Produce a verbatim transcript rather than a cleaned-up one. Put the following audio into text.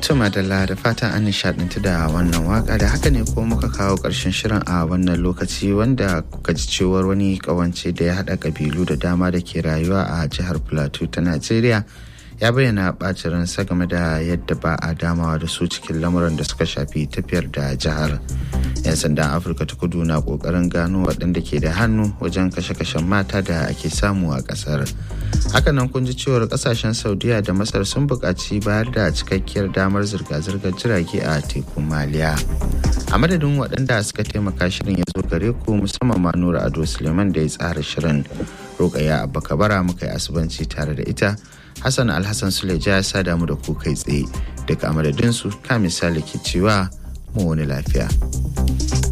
Tuma da da fatan an nishadantu da wannan waka, da haka ne ko muka kawo ƙarshen shirin a wannan lokaci, wanda kuka ji cewar wani ƙawance da ya haɗa ƙabilu da dama da ke rayuwa a jihar Plateau ta Najeriya ya bayyana ɓacin ransa game da yadda ba a damawa da su cikin lamuran da suka shafi tafiyar da jihar. 'Yan sandan Afirka ta Kudu na ƙoƙarin gano waɗanda ke da hannu wajen kashe-kashen mata da ake samu a ƙasar. Hakanan kun ji cewar ƙasashen Saudiya da Masar sun buƙaci bayar da cikakkiyar damar zirga-zirgar jirage a tekun Maliya. A madadin waɗanda suka taimaka shirin ya zo gare ku, musamman ma Nura Ado Suleiman da ya tsara shirin, Rukayya Abba Kabara muka yi asubanci tare da ita, Hassan Alhassan Suleja ya sada mu da ku kai tsaye. Daga amadadinsu ka misali ke cewa mu wani lafiya.